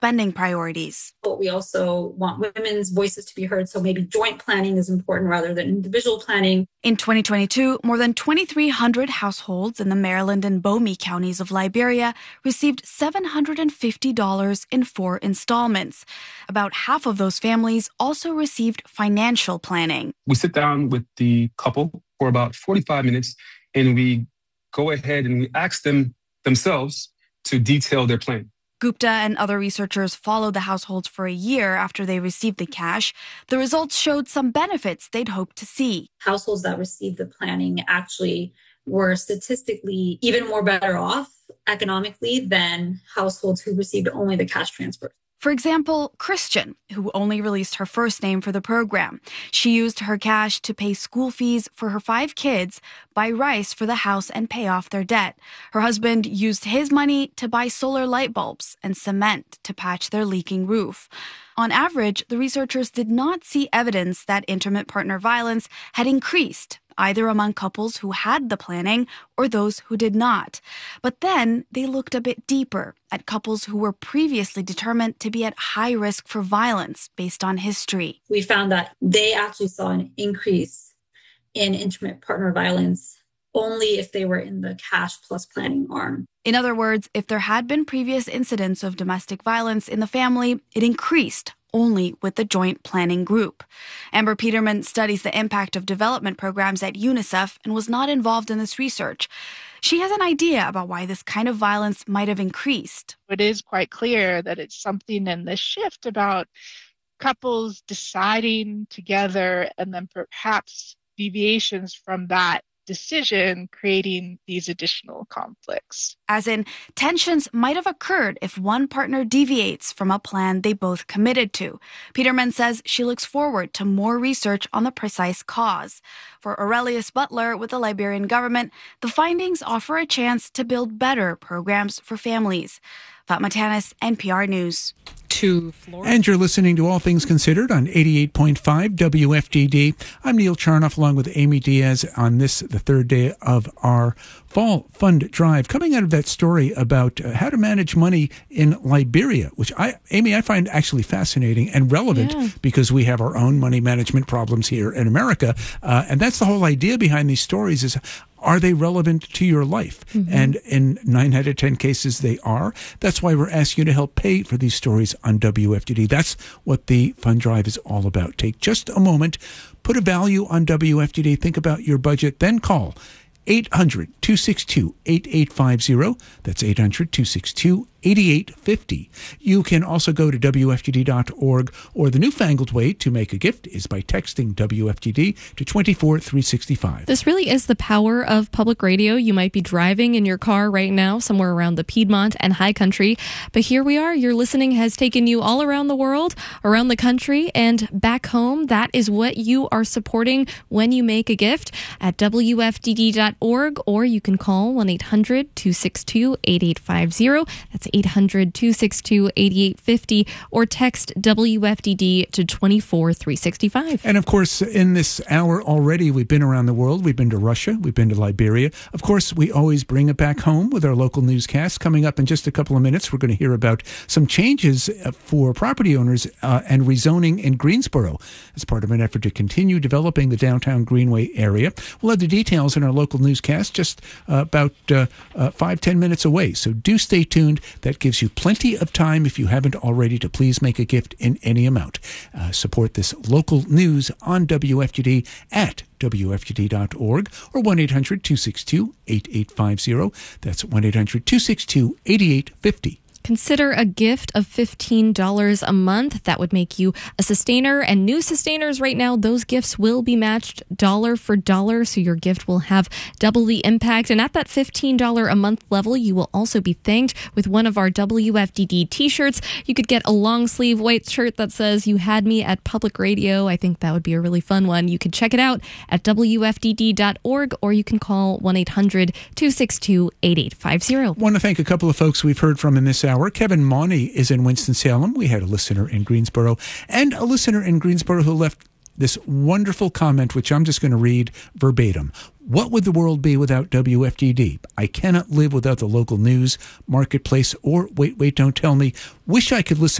spending priorities. But we also want women's voices to be heard, so maybe joint planning is important rather than individual planning. In 2022, more than 2,300 households in the Maryland and Bomi counties of Liberia received $750 in 4 installments. About half of those families also received financial planning. We sit down with the couple for about 45 minutes, and we go ahead and we ask them themselves to detail their plan. Gupta and other researchers followed the households for a year after they received the cash. The results showed some benefits they'd hoped to see. Households that received the planning actually were statistically even more better off economically than households who received only the cash transfer. For example, Christian, who only released her first name for the program. She used her cash to pay school fees for her 5 kids, buy rice for the house, and pay off their debt. Her husband used his money to buy solar light bulbs and cement to patch their leaking roof. On average, the researchers did not see evidence that intimate partner violence had increased, either among couples who had the planning or those who did not. But then they looked a bit deeper at couples who were previously determined to be at high risk for violence based on history. We found that they actually saw an increase in intimate partner violence only if they were in the cash plus planning arm. In other words, if there had been previous incidents of domestic violence in the family, it increased only with the joint planning group. Amber Peterman studies the impact of development programs at UNICEF and was not involved in this research. She has an idea about why this kind of violence might have increased. It is quite clear that it's something in the shift about couples deciding together and then perhaps deviations from that decision creating these additional conflicts. As in, tensions might have occurred if one partner deviates from a plan they both committed to. Peterman says she looks forward to more research on the precise cause. For Aurelius Butler with the Liberian government, the findings offer a chance to build better programs for families. Fatma Tanis, NPR News. And you're listening to All Things Considered on 88.5 WFDD. I'm Neil Charnoff along with Amy Diaz on this, the third day of our Fall Fund Drive. Coming out of that story about how to manage money in Liberia, which Amy, I find actually fascinating and relevant because we have our own money management problems here in America. And that's the whole idea behind these stories is, are they relevant to your life? Mm-hmm. And in 9 out of 10 cases, they are. That's why we're asking you to help pay for these stories on WFDD. That's what the Fund Drive is all about. Take just a moment, put a value on WFDD, think about your budget, then call 800-262-8850. That's 800-262-8850. You can also go to WFDD.org, or the newfangled way to make a gift is by texting WFDD to 24365. This really is the power of public radio. You might be driving in your car right now, somewhere around the Piedmont and High Country, but here we are. Your listening has taken you all around the world, around the country, and back home. That is what you are supporting when you make a gift at WFDD.org, or you can call 1-800-262-8850. That's 800-262-8850, or text WFDD to 24365. And of course, in this hour already, we've been around the world. We've been to Russia. We've been to Liberia. Of course, we always bring it back home with our local newscast. Coming up in just a couple of minutes, we're going to hear about some changes for property owners and rezoning in Greensboro as part of an effort to continue developing the downtown Greenway area. We'll have the details in our local newscast just about 5-10 minutes away. So do stay tuned. That gives you plenty of time, if you haven't already, to please make a gift in any amount. Support this local news on WFDD at WFDD.org or 1-800-262-8850. That's 1-800-262-8850. Consider a gift of $15 a month. That would make you a sustainer. And new sustainers right now, those gifts will be matched dollar for dollar. So your gift will have double the impact. And at that $15 a month level, you will also be thanked with one of our WFDD t-shirts. You could get a long sleeve white shirt that says, "You had me at public radio." I think that would be a really fun one. You can check it out at WFDD.org, or you can call 1-800-262-8850. Want to thank a couple of folks we've heard from in this hour. Kevin Mauney is in Winston-Salem. We had a listener in Greensboro, and a listener in Greensboro who left this wonderful comment, which I'm just going to read verbatim. What would the world be without WFDD? I cannot live without the local news, marketplace, or wait, don't tell me. Wish I could listen